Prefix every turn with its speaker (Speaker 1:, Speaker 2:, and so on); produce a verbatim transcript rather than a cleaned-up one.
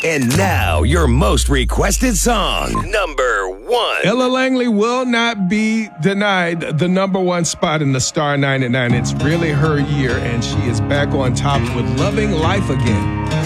Speaker 1: And now, your most requested song, number one.
Speaker 2: Ella Langley will not be denied the number one spot in the Star ninety-nine. It's really her year, and she is back on top with Loving Life Again.